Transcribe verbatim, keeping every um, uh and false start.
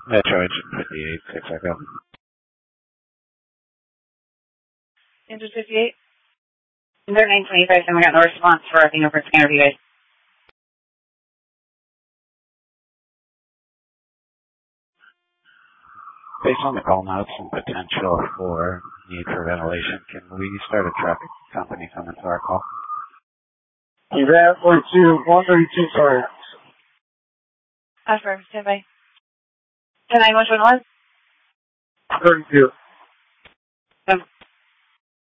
Metro engine fifty-eight, six Echo. Engine fifty-eight. They're nine twenty-five, and we got no response for our fingerprint scanner, you guys. Based on the call notes and potential for need for ventilation, can we start a traffic company coming to our call? Event one two one thirty-two, sorry. Affirm, stand by. ten nine one one one. thirty-two.